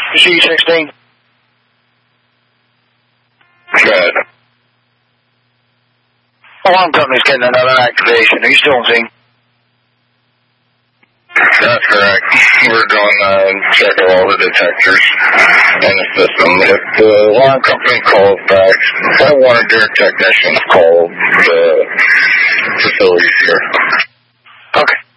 C16. Good. Alarm company's getting another activation. Are you still on scene? That's correct. We're going to check all the detectors in the system. If the alarm company calls back, I wanted their technicians call the facilities here. Okay.